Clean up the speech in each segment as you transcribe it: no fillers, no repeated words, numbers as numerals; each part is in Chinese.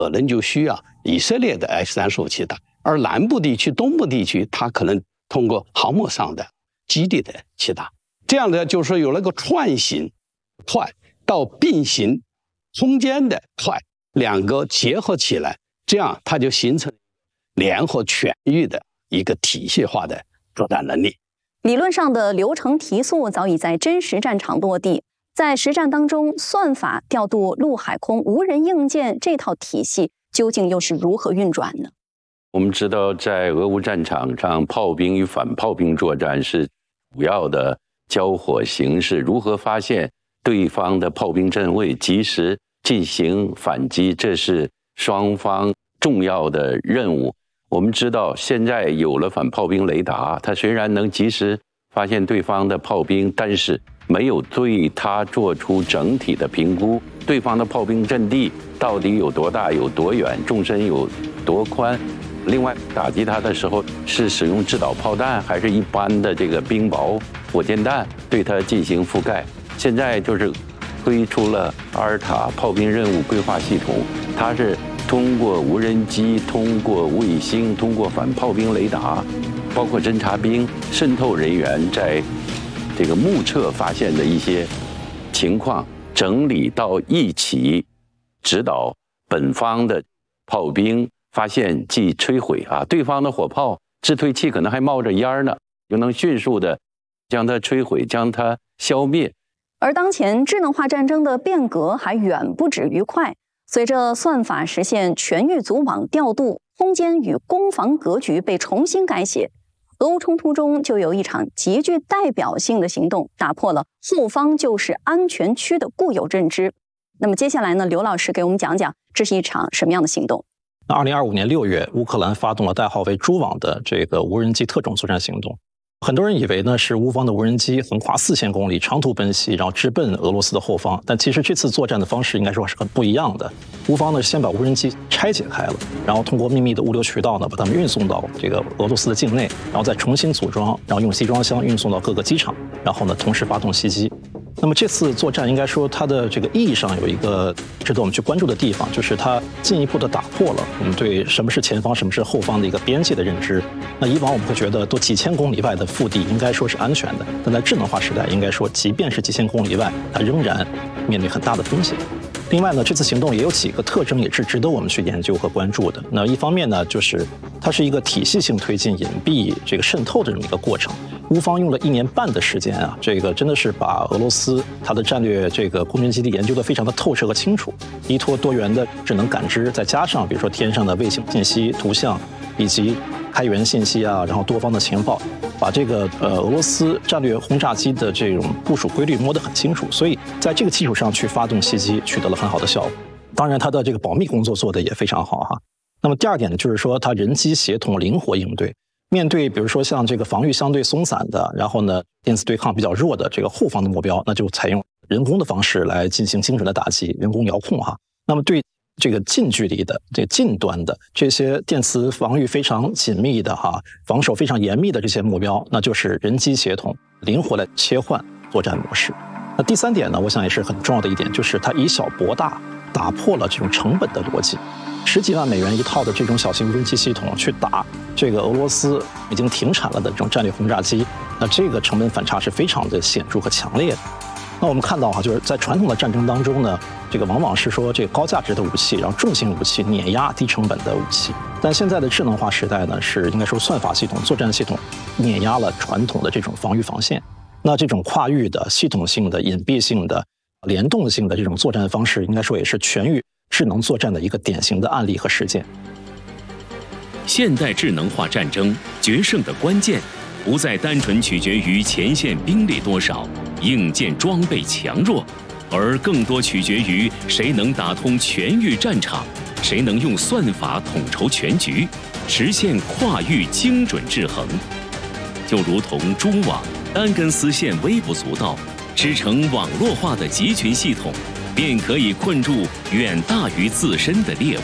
可能就需要以色列的 F-35去打，而南部地区、东部地区，它可能通过航母上的基地的去打。这样的就是说有那个串行快到并行空间的快，两个结合起来，这样它就形成联合全域的一个体系化的作战能力。 理论上的流程提速早已在真实战场落地，在实战当中，算法调度陆海空无人硬件这套体系究竟又是如何运转呢？ 我们知道，在俄乌战场上，炮兵与反炮兵作战是主要的交火形式。如何发现对方的炮兵阵位，及时进行反击，这是双方重要的任务。我们知道，现在有了反炮兵雷达，它虽然能及时发现对方的炮兵，但是没有对它做出整体的评估。对方的炮兵阵地到底有多大、有多远、纵深有多宽？另外，打击它的时候是使用制导炮弹，还是一般的这个冰雹火箭弹对它进行覆盖？现在就是推出了阿尔塔炮兵任务规划系统，它是通过无人机、通过卫星、通过反炮兵雷达，包括侦察兵、渗透人员在这个目测发现的一些情况，整理到一起，指导本方的炮兵发现即摧毁对方的火炮制退器可能还冒着烟呢，就能迅速的将它摧毁，将它消灭。 而当前智能化战争的变革还远不止于快，随着算法实现全域组网调度，空间与攻防格局被重新改写，俄乌冲突中就有一场极具代表性的行动，打破了后方就是安全区的固有认知。那么接下来呢，刘老师给我们讲讲这是一场什么样的行动 ？2025年6月，乌克兰发动了代号为“蛛网”的这个无人机特种作战行动。很多人以为呢是乌方的无人机横跨4000公里长途奔袭，然后直奔俄罗斯的后方。但其实这次作战的方式应该说是很不一样的。乌方呢先把无人机拆解开了，然后通过秘密的物流渠道呢把它们运送到这个俄罗斯的境内，然后再重新组装，然后用集装箱运送到各个机场，然后呢同时发动袭击。那么这次作战应该说它的这个意义上有一个值得我们去关注的地方，就是它进一步的打破了我们对什么是前方、什么是后方的一个边界的认知。那以往我们会觉得都几千公里外的腹地应该说是安全的，但在智能化时代，应该说即便是几千公里外，它仍然面临很大的风险。另外呢，这次行动也有几个特征也是值得我们去研究和关注的。那一方面呢，就是它是一个体系性推进隐蔽这个渗透的这么一个过程。乌方用了1年半的时间这个真的是把俄罗斯它的战略这个空军基地研究得非常的透彻和清楚，依托多元的智能感知，再加上比如说天上的卫星信息、图像以及开源信息然后多方的情报，把这个俄罗斯战略轰炸机的这种部署规律摸得很清楚，所以在这个基础上去发动袭击，取得了很好的效果。当然，它的这个保密工作做得也非常好那么第二点呢，就是说它人机协同灵活应对。面对比如说像这个防御相对松散的，然后呢电子对抗比较弱的这个后方的目标，那就采用人工的方式来进行精准的打击，人工遥控那么对这个近距离的、这个近端的这些电磁防御非常紧密的防守非常严密的这些目标，那就是人机协同，灵活的切换作战模式。那第三点呢，我想也是很重要的一点，就是它以小博大，打破了这种成本的逻辑。10几万美元一套的这种小型无人机系统去打这个俄罗斯已经停产了的这种战略轰炸机，那这个成本反差是非常的显著和强烈的。那我们看到就是在传统的战争当中呢，这个往往是说这个高价值的武器，然后重型武器碾压低成本的武器。但现在的智能化时代呢，是应该说算法系统、作战系统碾压了传统的这种防御防线。那这种跨域的、系统性的、隐蔽性的、联动性的这种作战方式，应该说也是全域智能作战的一个典型的案例和实践。 现代智能化战争决胜的关键，不再单纯取决于前线兵力多少、硬件装备强弱，而更多取决于谁能打通全域战场，谁能用算法统筹全局，实现跨域精准制衡。就如同蛛网单根丝线微不足道，织成网络化的集群系统，便可以困住远大于自身的猎物。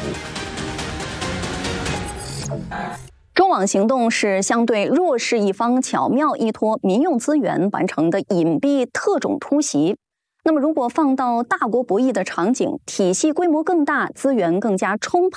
中网行动是相对弱势一方巧妙依托民用资源完成的隐蔽特种突袭。 那么，如果放到大国博弈的场景，体系规模更大，资源更加充沛。